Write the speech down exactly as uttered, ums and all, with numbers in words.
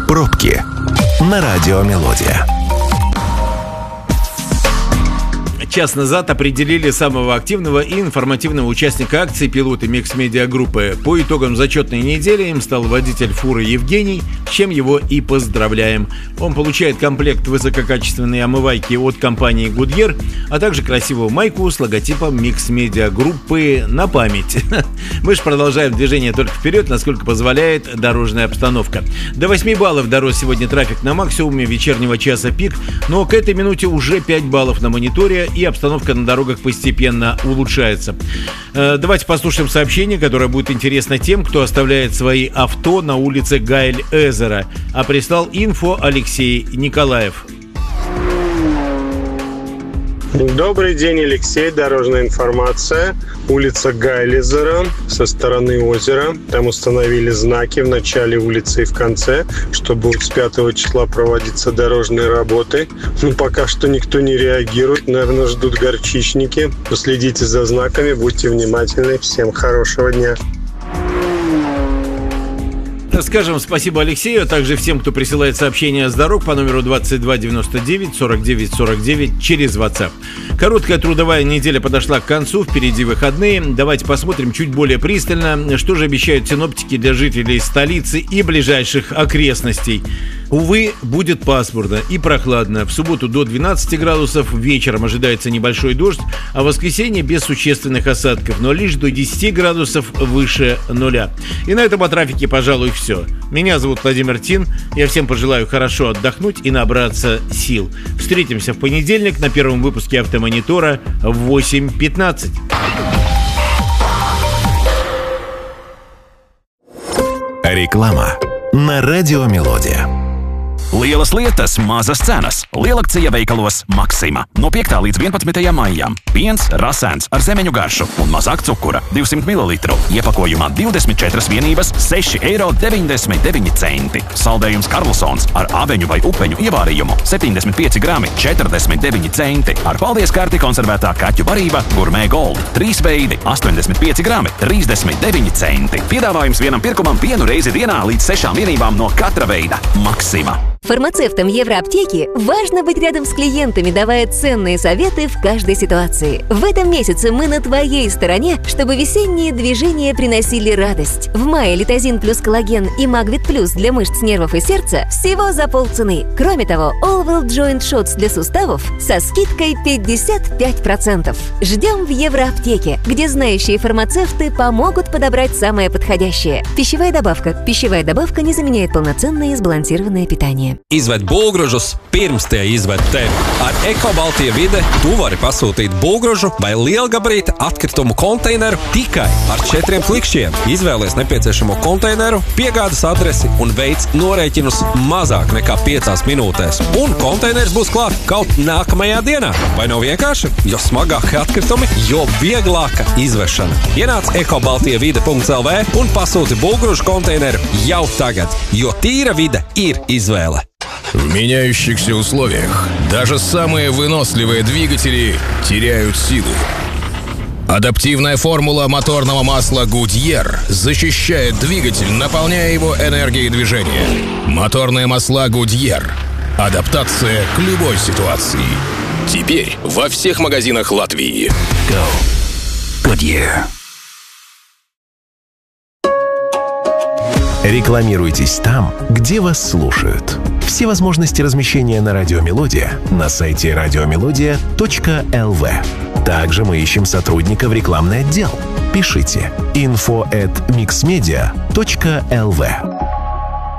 Пробки на Радио Мелодия. Час назад определили самого активного и информативного участника акции пилоты Микс-медиа-группы. По итогам зачетной недели им стал водитель фуры Евгений, с чем его и поздравляем. Он получает комплект высококачественной омывайки от компании Goodyear, а также красивую майку с логотипом Микс-медиа-группы на память. Мы же продолжаем движение только вперед, насколько позволяет дорожная обстановка. До восьми баллов дорос сегодня трафик на максимуме вечернего часа пик, но к этой минуте уже пять баллов на мониторе, и обстановка на дорогах постепенно улучшается. Э, давайте послушаем сообщение, которое будет интересно тем, кто оставляет свои авто на улице Гайль-Эзера. А прислал инфо Алексей Николаев. Добрый день, Алексей. Дорожная информация. Улица Гайль-Эзера со стороны озера. Там установили знаки в начале улицы и в конце, чтобы с пятого числа проводиться дорожные работы. Но пока что никто не реагирует. Наверное, ждут горчичники. Последите за знаками, будьте внимательны. Всем хорошего дня. Скажем спасибо Алексею, а также всем, кто присылает сообщения с дорог по номеру двадцать два девяносто девять сорок девять сорок девять через WhatsApp. Короткая трудовая неделя подошла к концу, впереди выходные. Давайте посмотрим чуть более пристально, что же обещают синоптики для жителей столицы и ближайших окрестностей. Увы, будет пасмурно и прохладно. В субботу до двенадцати градусов, вечером ожидается небольшой дождь, а в воскресенье без существенных осадков, но лишь до десяти градусов выше нуля. И на этом о трафике, пожалуй, все. Меня зовут Владимир Тин. Я всем пожелаю хорошо отдохнуть и набраться сил. Встретимся в понедельник на первом выпуске Автомонитора в восемь пятнадцать. Реклама на Радио Мелодия. Lielas lietas, mazas cenas. Lielakcija veikalos Maksima. No piektā līdz vienpadsmitajam maijam. Piens rasēns ar zemeņu garšu un mazāk cukura. divsimt mililitru. Iepakojumā divdesmit četras vienības, seši eiro deviņdesmit deviņi centi. Saldējums Karlsons ar aveņu vai upeņu ievārījumu. septiņdesmit pieci grami, četrdesmit deviņi centi. Ar paldies karti konservētā kaķu barība Gourmet Gold. Trīs veidi, astoņdesmit pieci grami, trīsdesmit deviņi centi. Piedāvājums vienam pirkumam vienu reizi dienā līdz sešām vienībām no katra veida. Maksima. Фармацевтам Евроаптеки важно быть рядом с клиентами, давая ценные советы в каждой ситуации. В этом месяце мы на твоей стороне, чтобы весенние движения приносили радость. В мае Литозин плюс коллаген и Магвит плюс для мышц, нервов и сердца всего за полцены. Кроме того, All World Joint Shots для суставов со скидкой пятьдесят пять процентов. Ждем в Евроаптеке, где знающие фармацевты помогут подобрать самое подходящее. Пищевая добавка. Пищевая добавка не заменяет полноценное и сбалансированное питание. Izved būvgrūžus pirms tie izved tevi. Ar Ekobaltija vide tu vari pasūtīt būvgrūžu vai lielgabarīta atkritumu konteineru tikai ar četriem klikšķiem. Izvēlies nepieciešamo konteineru, piegādes adresi un veic norēķinus mazāk nekā piecās minūtēs. Un konteiners būs klāt kaut nākamajā dienā. Vai nav vienkārši? Jo smagāki atkritumi, jo vieglāka izvešana. Ienāc ekobaltija vide punkts el vē un pasūti būvgrūžu konteineru jau tagad, jo tīra vide ir izvēle. В меняющихся условиях даже самые выносливые двигатели теряют силу. Адаптивная формула моторного масла Goodyear защищает двигатель, наполняя его энергией движения. Моторные масла Goodyear. Адаптация к любой ситуации. Теперь во всех магазинах Латвии. Go. Goodyear. Рекламируйтесь там, где вас слушают. Все возможности размещения на Радио Мелодия на сайте радиомелодия точка эл ви. Также мы ищем сотрудников в рекламный отдел. Пишите инфо эт миксмедиа точка эл ви.